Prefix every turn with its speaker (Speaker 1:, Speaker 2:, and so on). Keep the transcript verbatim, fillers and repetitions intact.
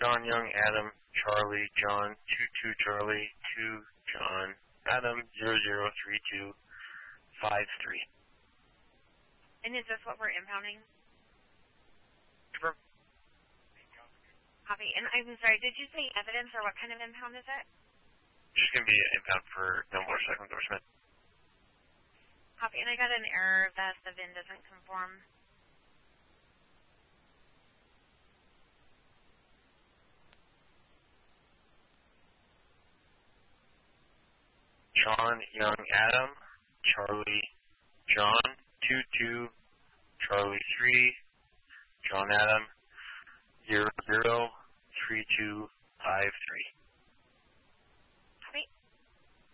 Speaker 1: John Young, Adam, Charlie, John, two two Charlie, two John, Adam, zero zero three two five three.
Speaker 2: And is this what we're impounding?
Speaker 1: Sure.
Speaker 2: Copy. And I'm sorry, did you say evidence or what kind of impound is it?
Speaker 1: Just going to be an impound for no motorcycle endorsement.
Speaker 2: Copy. And I got an error that the V I N doesn't conform.
Speaker 1: John Young, Adam, Charlie, John, two two Charlie, three, John, Adam, zero zero three two five three.